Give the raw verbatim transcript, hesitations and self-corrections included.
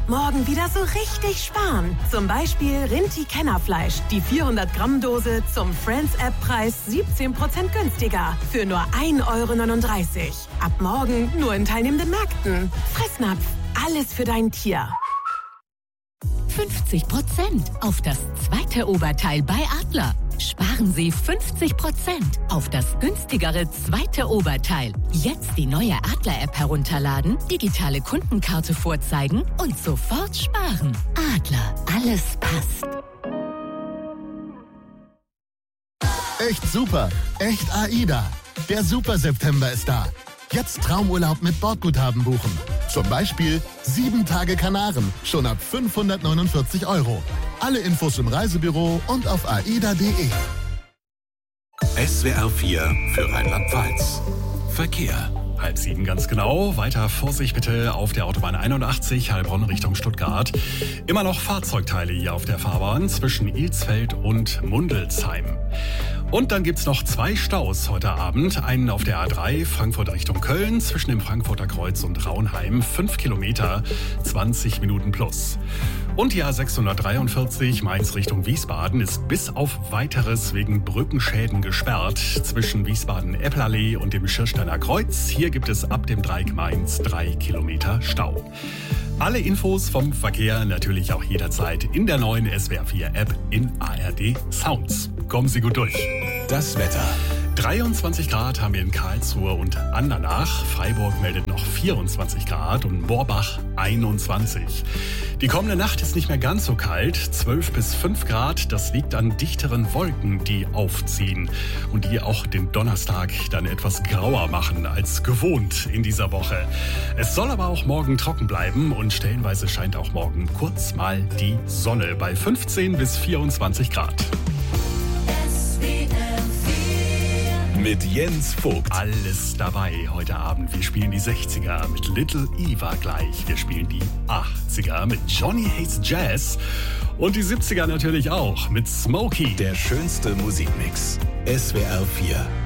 Ab morgen wieder so richtig sparen. Zum Beispiel Rinti-Kennerfleisch. Die vierhundert Gramm Dose zum Friends-App-Preis siebzehn Prozent günstiger. Für nur ein Euro neununddreißig. Ab morgen nur in teilnehmenden Märkten. Fressnapf. Alles für dein Tier. fünfzig Prozent auf das zweite Oberteil bei Adler. Sparen Sie fünfzig Prozent auf das günstigere zweite Oberteil. Jetzt die neue Adler-App herunterladen, digitale Kundenkarte vorzeigen und sofort sparen. Adler, alles passt. Echt super, echt AIDA. Der Super-September ist da. Jetzt Traumurlaub mit Bordguthaben buchen. Zum Beispiel sieben Tage Kanaren, schon ab fünfhundertneunundvierzig Euro. Alle Infos im Reisebüro und auf aida punkt de. S W R vier für Rheinland-Pfalz. Verkehr. Halb sieben ganz genau. Weiter Vorsicht bitte auf der Autobahn einundachtzig, Heilbronn Richtung Stuttgart. Immer noch Fahrzeugteile hier auf der Fahrbahn zwischen Ilsfeld und Mundelsheim. Und dann gibt's noch zwei Staus heute Abend. Einen auf der A drei, Frankfurt Richtung Köln, zwischen dem Frankfurter Kreuz und Raunheim. Fünf Kilometer, zwanzig Minuten plus. Und die A sechshundertdreiundvierzig, Mainz Richtung Wiesbaden, ist bis auf Weiteres wegen Brückenschäden gesperrt. Zwischen Wiesbaden-Eppelallee und dem Schirsteiner Kreuz. Hier gibt es ab dem Dreieck Mainz drei Kilometer Stau. Alle Infos vom Verkehr natürlich auch jederzeit in der neuen S W R vier App in A R D Sounds. Kommen Sie gut durch. Das Wetter. dreiundzwanzig Grad haben wir in Karlsruhe und Andernach. Freiburg meldet noch vierundzwanzig Grad und Moorbach einundzwanzig. Die kommende Nacht ist nicht mehr ganz so kalt. zwölf bis fünf Grad. Das liegt an dichteren Wolken, die aufziehen und die auch den Donnerstag dann etwas grauer machen als gewohnt in dieser Woche. Es soll aber auch morgen trocken bleiben und stellenweise scheint auch morgen kurz mal die Sonne bei fünfzehn bis vierundzwanzig Grad. Mit Jens Vogt. Alles dabei heute Abend. Wir spielen die sechziger mit Little Eva gleich. Wir spielen die achtziger mit Johnny Hates Jazz. Und die siebziger natürlich auch mit Smokey. Der schönste Musikmix. S W R vier.